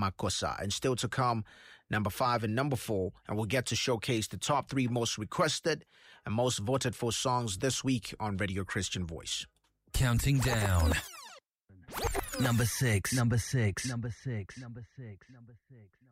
Makossa. And still to come, number 5 and number 4, and we'll get to showcase the top 3 most requested and most voted for songs this week on Radio Christian Voice. Counting down. Number 6.